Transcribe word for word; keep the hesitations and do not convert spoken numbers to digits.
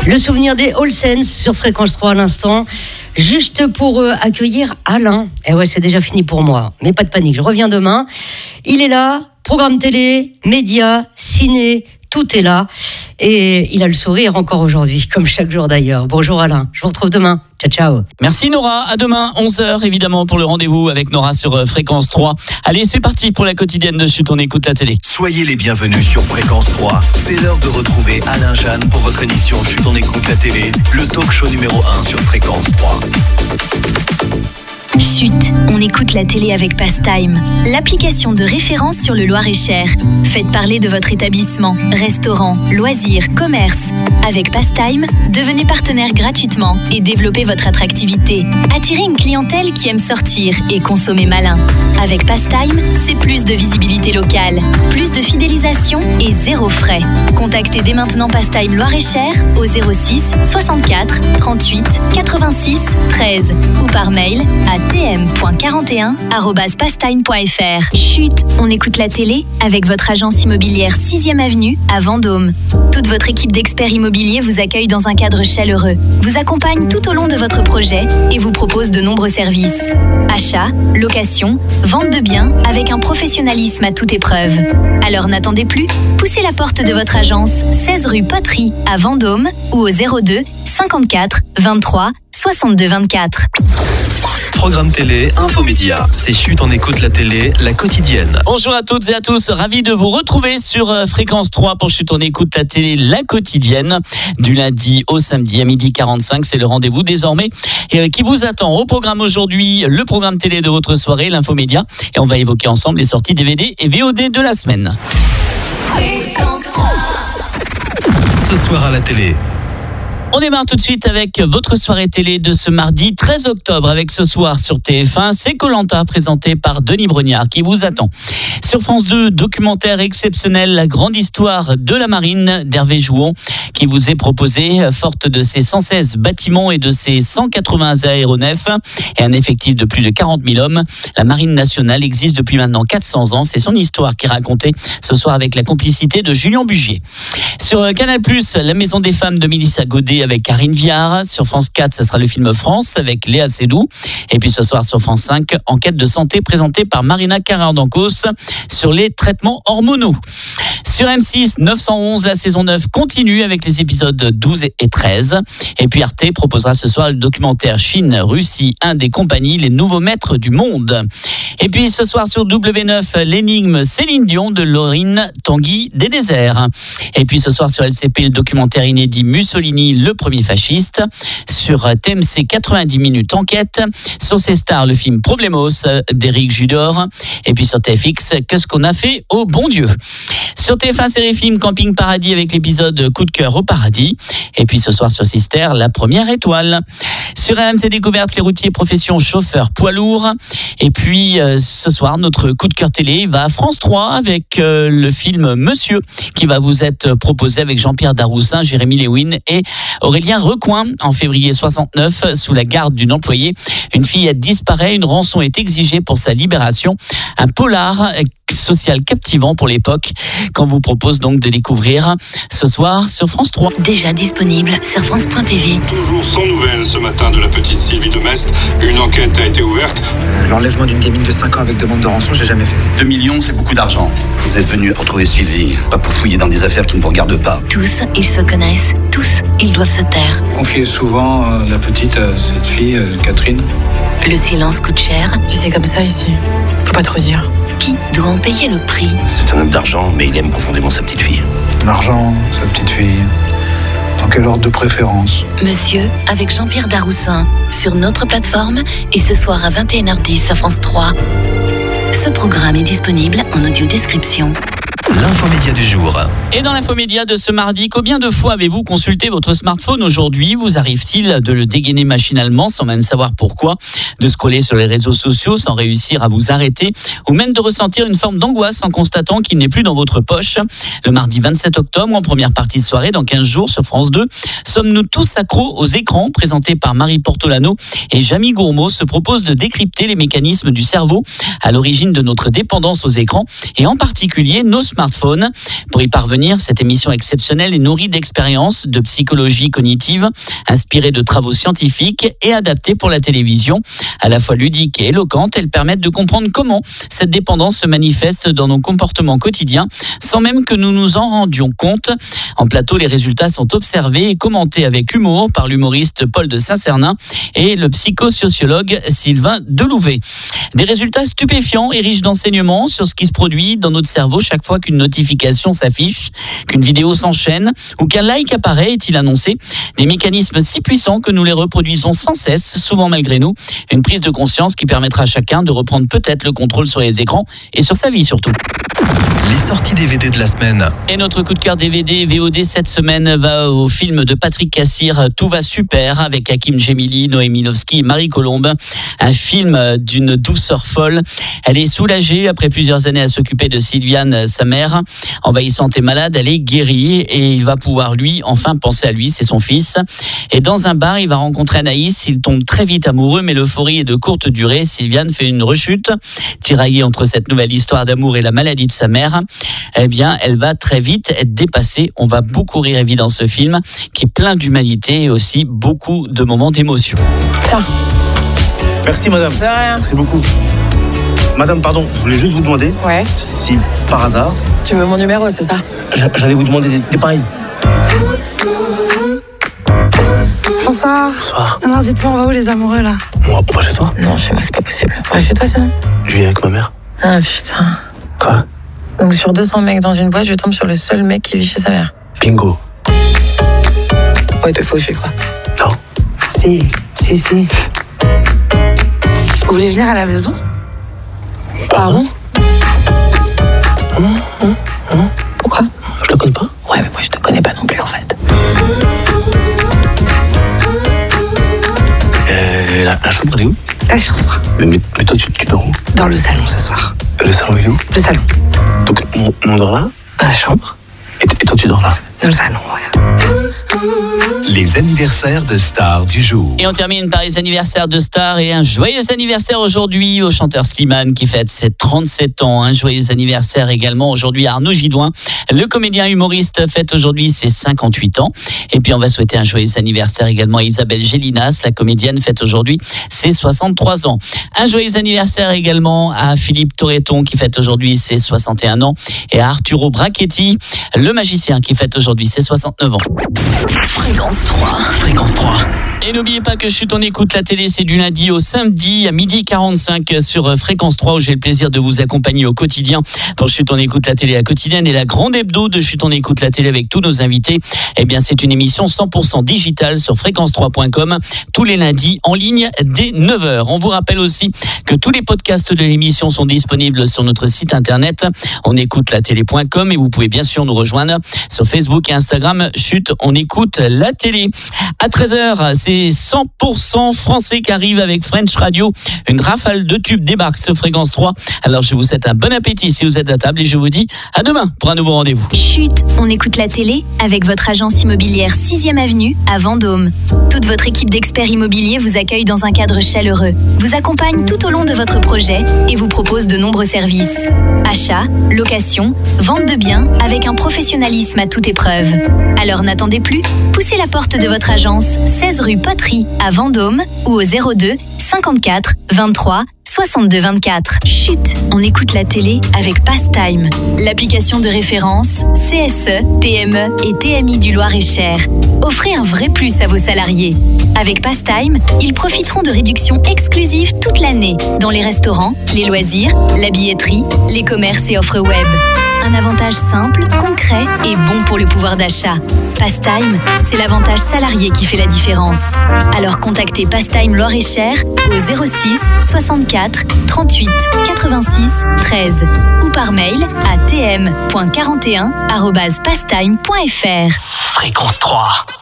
Le souvenir des All Saints sur Fréquence trois à l'instant. Juste pour euh, accueillir Alain. Et ouais, c'est déjà fini pour moi. Mais pas de panique, je reviens demain. Il est là, programme télé, médias, ciné, tout est là. Et il a le sourire encore aujourd'hui, comme chaque jour d'ailleurs. Bonjour Alain, je vous retrouve demain. Ciao, ciao. Merci Nora, à demain, onze heures évidemment pour le rendez-vous avec Nora sur Fréquence trois. Allez, c'est parti pour la quotidienne de Chut, on écoute la télé. Soyez les bienvenus sur Fréquence trois. C'est l'heure de retrouver Alain Jeanne pour votre émission Chut, on écoute la télé, le talk show numéro un sur Fréquence trois. Chut, on écoute la télé avec Pastime, l'application de référence sur le Loir-et-Cher. Faites parler de votre établissement, restaurant, loisirs, commerce. Avec Pastime, devenez partenaire gratuitement et développez votre attractivité. Attirez une clientèle qui aime sortir et consommer malin. Avec Pastime, c'est plus de visibilité locale, plus de fidélisation et zéro frais. Contactez dès maintenant Pastime Loir-et-Cher au zéro six soixante-quatre trente-huit quatre-vingt-six treize ou par mail à t m point quarante et un arobase pastime point f r. Chut, on écoute la télé avec votre agence immobilière sixième avenue à Vendôme. Toute votre équipe d'experts immobiliers vous accueille dans un cadre chaleureux, vous accompagne tout au long de votre projet et vous propose de nombreux services. Achat, location, vente de biens avec un professionnalisme à toute épreuve. Alors n'attendez plus, poussez la porte de votre agence seize rue Poterie à Vendôme ou au zéro deux cinquante-quatre vingt-trois soixante-deux vingt-quatre. Programme télé, infomédia. C'est Chut, on écoute la télé, la quotidienne. Bonjour à toutes et à tous, ravi de vous retrouver sur Fréquence trois pour Chut, on écoute la télé, la quotidienne. Du lundi au samedi à midi quarante-cinq, c'est le rendez-vous désormais et qui vous attend. Au programme aujourd'hui, le programme télé de votre soirée, l'infomédia. Et on va évoquer ensemble les sorties D V D et V O D de la semaine. Fréquence trois. Ce soir à la télé. On démarre tout de suite avec votre soirée télé de ce mardi treize octobre avec ce soir sur T F un, c'est Koh-Lanta présenté par Denis Brognard qui vous attend. Sur France deux, documentaire exceptionnel, la grande histoire de la marine d'Hervé Jouon qui vous est proposé, forte de ses cent seize bâtiments et de ses cent quatre-vingts aéronefs et un effectif de plus de quarante mille hommes. La marine nationale existe depuis maintenant quatre cents ans, c'est son histoire qui est racontée ce soir avec la complicité de Julien Bugier. Sur Canal plus, la maison des femmes de Mélissa Godet avec Karine Viard. Sur France quatre, ça sera le film France avec Léa Seydoux. Et puis ce soir sur France cinq, enquête de santé présentée par Marina Carrère-Dancos sur les traitements hormonaux. Sur M six, neuf cent onze, la saison neuf continue avec les épisodes douze et treize. Et puis Arte proposera ce soir le documentaire Chine, Russie, Inde et compagnie, les nouveaux maîtres du monde. Et puis ce soir sur W neuf, l'énigme Céline Dion de Laurine Tanguy des déserts. Et puis ce soir sur L C P, le documentaire inédit Mussolini, le premier fasciste. Sur T M C, quatre-vingt-dix minutes enquête. Sur C Star, le film Problemos d'Éric Judor. Et puis sur T F X, qu'est-ce qu'on a fait au bon Dieu. Sur T F un, série film Camping Paradis avec l'épisode Coup de cœur au paradis. Et puis ce soir sur Sister, la première étoile. Sur R M C Découverte, les routiers profession chauffeur poids lourd. Et puis euh, ce soir, notre coup de cœur télé va à France trois avec euh, le film Monsieur qui va vous être proposé avec Jean-Pierre Daroussin, Jérémy Lewin et Aurélien Recoing. En février soixante-neuf, sous la garde d'une employée, une fillette disparaît, une rançon est exigée pour sa libération. Un polar social captivant pour l'époque qu'on vous propose donc de découvrir ce soir sur France trois. Déjà disponible sur France point T V. Toujours sans nouvelles ce matin de la petite Sylvie de Mest. Une enquête a été ouverte. L'enlèvement d'une gamine de cinq ans avec demande de rançon, j'ai jamais fait. deux millions, c'est beaucoup d'argent. Vous êtes venu pour trouver Sylvie, pas pour fouiller dans des affaires qui ne vous regardent pas. Tous, ils se connaissent. Tous, ils doivent se taire. Confiez souvent euh, la petite à cette fille, euh, Catherine. Le silence coûte cher. Puis c'est comme ça ici. Faut pas trop dire. Qui doit en payer le prix? C'est un homme d'argent, mais il aime profondément sa petite fille. L'argent, sa petite fille. Dans quel ordre de préférence? Monsieur, avec Jean-Pierre Daroussin, sur notre plateforme et ce soir à vingt et une heures dix à France trois. Ce programme est disponible en audio description. L'infomédia du jour. Et dans l'infomédia de ce mardi, combien de fois avez-vous consulté votre smartphone aujourd'hui? Vous arrive-t-il de le dégainer machinalement sans même savoir pourquoi, de scroller sur les réseaux sociaux sans réussir à vous arrêter, ou même de ressentir une forme d'angoisse en constatant qu'il n'est plus dans votre poche? Le mardi vingt-sept octobre, en première partie de soirée, dans quinze jours sur France deux, sommes-nous tous accros aux écrans? Présenté par Marie Portolano et Jamie Gourmaud, se propose de décrypter les mécanismes du cerveau à l'origine de notre dépendance aux écrans et en particulier nos smartphones smartphone. Pour y parvenir, cette émission exceptionnelle est nourrie d'expériences de psychologie cognitive, inspirée de travaux scientifiques et adaptée pour la télévision. À la fois ludique et éloquente, elles permettent de comprendre comment cette dépendance se manifeste dans nos comportements quotidiens, sans même que nous nous en rendions compte. En plateau, les résultats sont observés et commentés avec humour par l'humoriste Paul de Saint-Cernin et le psychosociologue Sylvain Delouvet. Des résultats stupéfiants et riches d'enseignements sur ce qui se produit dans notre cerveau chaque fois qu'une notification s'affiche, qu'une vidéo s'enchaîne ou qu'un like apparaît, est-il annoncé. Des mécanismes si puissants que nous les reproduisons sans cesse, souvent malgré nous. Une prise de conscience qui permettra à chacun de reprendre peut-être le contrôle sur les écrans et sur sa vie surtout. Les sorties D V D de la semaine. Et notre coup de cœur D V D V O D cette semaine va au film de Patrick Cassir, Tout va super, avec Hakim Djemili, Noémie Lovski et Marie Colombe. Un film d'une douceur folle. Elle est soulagée après plusieurs années à s'occuper de Sylviane, sa mère. Envahissante et malade, elle est guérie et il va pouvoir lui, enfin penser à lui, c'est son fils. Et dans un bar, il va rencontrer Anaïs. Il tombe très vite amoureux, mais l'euphorie est de courte durée. Sylviane fait une rechute. Tiraillée entre cette nouvelle histoire d'amour et la maladie de sa mère, eh bien, elle va très vite être dépassée. On va beaucoup rire évidemment dans ce film qui est plein d'humanité et aussi beaucoup de moments d'émotion. Tiens. Merci madame. De rien. Merci beaucoup. Madame, pardon, je voulais juste vous demander Ouais. si par hasard, Tu veux mon numéro, c'est ça? j'a- j'allais vous demander des, des pareils. Bonsoir. Bonsoir. Alors dites-moi, on va où les amoureux là? On va, on va chez toi? Non, chez moi c'est pas possible. Ouais, chez toi sinon? Je vis avec ma mère. Ah putain. Quoi? Donc sur deux cents mecs dans une boîte, je tombe sur le seul mec qui vit chez sa mère. Bingo. Ouais, te faucher quoi. Non. Si, si, si. Vous voulez venir à la maison? Pardon? Hum, hum, hum. Pourquoi? Je la connais pas? Ouais, mais moi je te connais pas non plus en fait. Euh, la, la chambre, elle est où? La chambre. mais, mais, mais toi, tu, tu dors où? Dans le salon ce soir. Le salon, il est où? Le salon. Donc, on, on dort là? Dans la chambre. Et, t- et toi, tu dors là? Dans le salon, ouais. Les anniversaires de stars du jour. Et on termine par les anniversaires de stars et un joyeux anniversaire aujourd'hui au chanteur Slimane qui fête ses trente-sept ans. Un joyeux anniversaire également aujourd'hui à Arnaud Gidouin. Le comédien humoriste fête aujourd'hui ses cinquante-huit ans. Et puis on va souhaiter un joyeux anniversaire également à Isabelle Gélinas. La comédienne fête aujourd'hui ses soixante-trois ans. Un joyeux anniversaire également à Philippe Torreton qui fête aujourd'hui ses soixante et un ans. Et à Arturo Brachetti, le magicien qui fête aujourd'hui ses soixante-neuf ans. Fréquence trois. Fréquence trois. Et n'oubliez pas que Chut on écoute la télé, c'est du lundi au samedi à midi quarante-cinq sur Fréquence trois où j'ai le plaisir de vous accompagner au quotidien pour Chut on écoute la télé, la quotidienne et la grande hebdo de Chut on écoute la télé avec tous nos invités. Eh bien c'est une émission cent pour cent digitale sur fréquence trois point com tous les lundis en ligne dès neuf heures. On vous rappelle aussi que tous les podcasts de l'émission sont disponibles sur notre site internet on écoute la télé point com et vous pouvez bien sûr nous rejoindre sur Facebook et Instagram Chut on écoute la télé. À treize heures, c'est cent pour cent français qui arrive avec French Radio. Une rafale de tubes débarque sur Fréquence trois. Alors je vous souhaite un bon appétit si vous êtes à table et je vous dis à demain pour un nouveau rendez-vous. Chut, on écoute la télé avec votre agence immobilière sixième avenue à Vendôme. Toute votre équipe d'experts immobiliers vous accueille dans un cadre chaleureux, vous accompagne tout au long de votre projet et vous propose de nombreux services. Achat, location, vente de biens avec un professionnalisme à toute épreuve. Alors n'attendez plus, poussez la porte de votre agence seize rue Poterie à Vendôme ou au zéro deux cinquante-quatre vingt-trois soixante-deux vingt-quatre. Chut, on écoute la télé avec Pastime, l'application de référence C S E, T M E et T M I du Loir-et-Cher. Offrez un vrai plus à vos salariés. Avec Pastime, ils profiteront de réductions exclusives toute l'année dans les restaurants, les loisirs, la billetterie, les commerces et offres web. Un avantage simple, concret et bon pour le pouvoir d'achat. Pastime, c'est l'avantage salarié qui fait la différence. Alors contactez Pastime Loir-et-Cher au zéro six soixante-quatre trente-huit quatre-vingt-six treize ou par mail à t m point quarante et un arobase pastime point f r. Fréquence trois.